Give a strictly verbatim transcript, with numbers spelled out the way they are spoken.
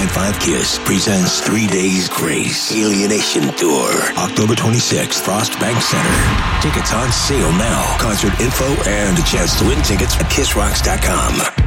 ninety-five KISS presents Three Days Grace Alienation Tour. October twenty-sixth, Frost Bank Center. Tickets on sale now. Concert info and a chance to win tickets at kiss rocks dot com.